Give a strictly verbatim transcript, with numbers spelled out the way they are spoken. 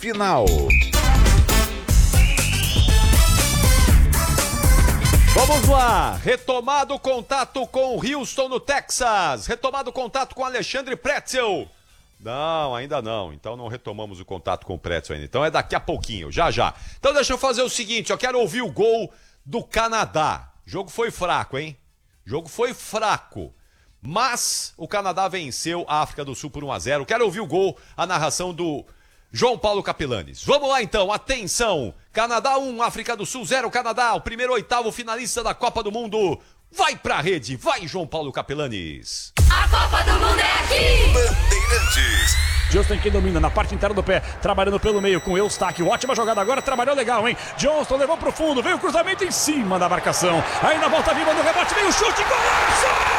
final. Vamos lá, retomado o contato com Houston no Texas, retomado o contato com Alexandre Pretzel. Não, ainda não, então não retomamos o contato com o Pretzel ainda, então é daqui a pouquinho, já já. Então deixa eu fazer o seguinte, eu quero ouvir o gol do Canadá. O jogo foi fraco, hein? O jogo foi fraco, mas o Canadá venceu a África do Sul por um a zero. Quero ouvir o gol, a narração do João Paulo Capilanes. Vamos lá então, atenção. Canadá um, África do Sul zero. Canadá, o primeiro oitavo finalista da Copa do Mundo. Vai pra rede, vai João Paulo Capilanes. A Copa do Mundo é aqui! Bandeirantes. Johnston quem domina na parte interna do pé, trabalhando pelo meio com Eustáquio. Ótima jogada agora, trabalhou legal, hein? Johnston levou pro fundo, veio o cruzamento em cima da marcação. Aí na volta viva no rebote, veio o chute, golaço!